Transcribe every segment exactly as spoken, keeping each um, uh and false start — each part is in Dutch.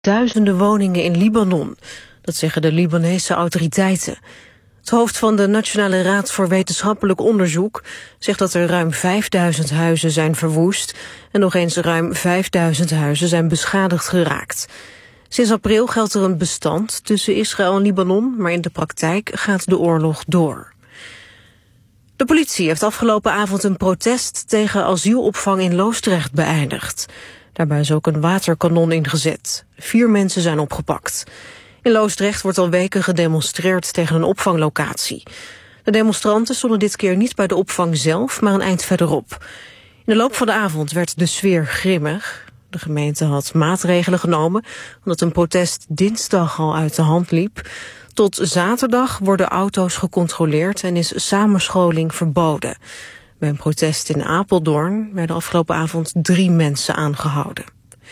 duizenden woningen in Libanon. Dat zeggen de Libanese autoriteiten. Het hoofd van de Nationale Raad voor Wetenschappelijk Onderzoek zegt dat er ruim vijfduizend huizen zijn verwoest en nog eens ruim vijfduizend huizen zijn beschadigd geraakt. Sinds april geldt er een bestand tussen Israël en Libanon, maar in de praktijk gaat de oorlog door. De politie heeft afgelopen avond een protest tegen asielopvang in Loosdrecht beëindigd. Daarbij is ook een waterkanon ingezet. Vier mensen zijn opgepakt. In Loosdrecht wordt al weken gedemonstreerd tegen een opvanglocatie. De demonstranten stonden dit keer niet bij de opvang zelf, maar een eind verderop. In de loop van de avond werd de sfeer grimmig. De gemeente had maatregelen genomen, omdat een protest dinsdag al uit de hand liep. Tot zaterdag worden auto's gecontroleerd en is samenscholing verboden. Bij een protest in Apeldoorn werden afgelopen avond drie mensen aangehouden.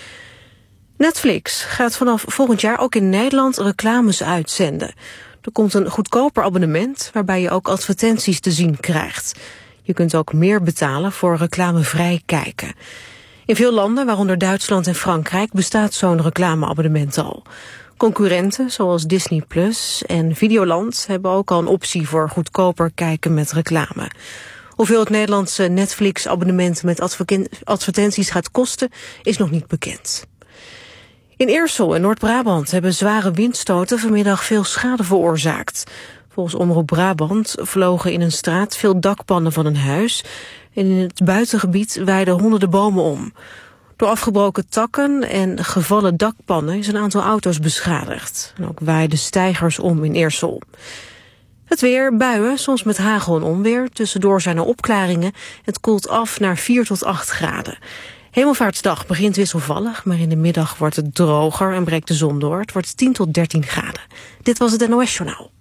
Netflix gaat vanaf volgend jaar ook in Nederland reclames uitzenden. Er komt een goedkoper abonnement waarbij je ook advertenties te zien krijgt. Je kunt ook meer betalen voor reclamevrij kijken. In veel landen, waaronder Duitsland en Frankrijk, bestaat zo'n reclameabonnement al. Concurrenten zoals Disney Plus en Videoland hebben ook al een optie voor goedkoper kijken met reclame. Hoeveel het Nederlandse Netflix-abonnement met advertenties gaat kosten, is nog niet bekend. In Eersel in Noord-Brabant hebben zware windstoten vanmiddag veel schade veroorzaakt. Volgens Omroep Brabant vlogen in een straat veel dakpannen van een huis. En in het buitengebied weiden honderden bomen om. Door afgebroken takken en gevallen dakpannen is een aantal auto's beschadigd. En ook waaiden steigers om in Eersel. Het weer, buien, soms met hagel en onweer. Tussendoor zijn er opklaringen. Het koelt af naar vier tot acht graden. Hemelvaartsdag begint wisselvallig, maar in de middag wordt het droger en breekt de zon door. Het wordt tien tot dertien graden. Dit was het N O S-journaal.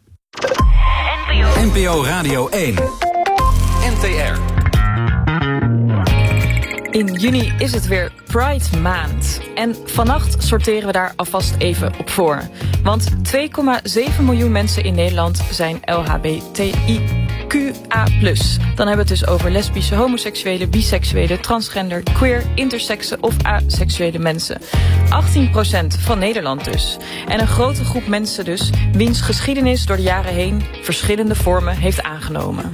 N P O Radio één. N T R. In juni is het weer Pride Maand. En vannacht sorteren we daar alvast even op voor. Want twee komma zeven miljoen mensen in Nederland zijn L H B T I Q A plus. Dan hebben we het dus over lesbische, homoseksuele, biseksuele, transgender, queer, intersexe of aseksuele mensen. achttien procent van Nederland dus. En een grote groep mensen dus, wiens geschiedenis door de jaren heen verschillende vormen heeft aangenomen.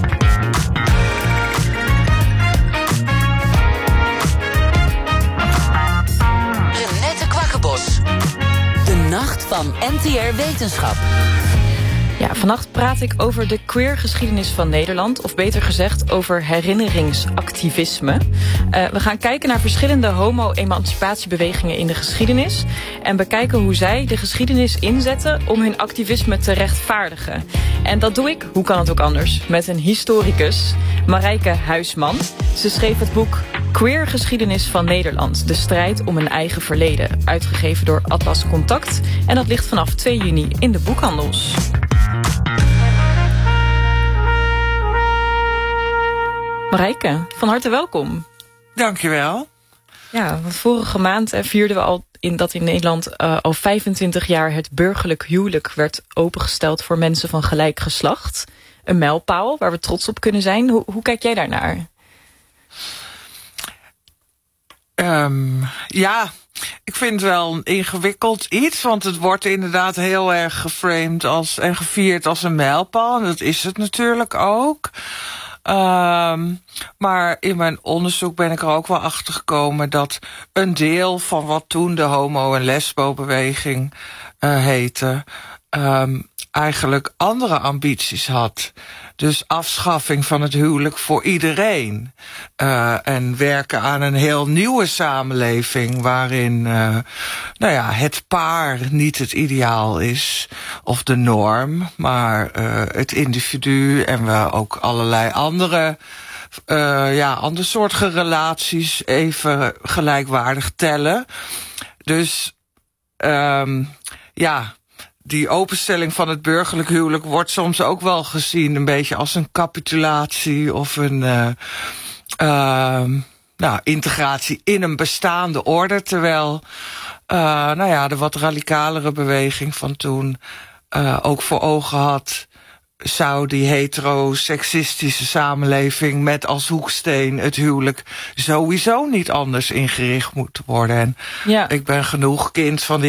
De Nacht van N T R Wetenschap. Ja, vannacht praat ik over de queergeschiedenis van Nederland. Of beter gezegd, over herinneringsactivisme. Uh, we gaan kijken naar verschillende homo-emancipatiebewegingen in de geschiedenis. En bekijken hoe zij de geschiedenis inzetten om hun activisme te rechtvaardigen. En dat doe ik, hoe kan het ook anders, met een historicus, Marijke Huisman. Ze schreef het boek Queergeschiedenis van Nederland. De strijd om een eigen verleden. Uitgegeven door Atlas Contact. En dat ligt vanaf twee juni in de boekhandels. Marijke, van harte welkom. Dankjewel. Ja, want vorige maand eh, vierden we al in dat in Nederland uh, al vijfentwintig jaar het burgerlijk huwelijk werd opengesteld voor mensen van gelijk geslacht. Een mijlpaal waar we trots op kunnen zijn. Hoe, hoe kijk jij daarnaar? Um, ja, ik vind het wel een ingewikkeld iets, want het wordt inderdaad heel erg geframed als, en gevierd als een mijlpaal. En dat is het natuurlijk ook. Um, maar in mijn onderzoek ben ik er ook wel achter gekomen dat een deel van wat toen de homo- en lesbo-beweging uh, heette, um, eigenlijk andere ambities had. Dus afschaffing van het huwelijk voor iedereen. Uh, en werken aan een heel nieuwe samenleving waarin uh, nou ja, het paar niet het ideaal is of de norm, maar uh, het individu en we ook allerlei andere uh, ja, andersoortige relaties even gelijkwaardig tellen. Dus um, ja, die openstelling van het burgerlijk huwelijk wordt soms ook wel gezien een beetje als een capitulatie of een uh, uh, nou, integratie in een bestaande orde. Terwijl uh, nou ja, de wat radicalere beweging van toen uh, ook voor ogen had zou die heteroseksistische samenleving met als hoeksteen het huwelijk sowieso niet anders ingericht moeten worden. En ja. ik ben genoeg kind van de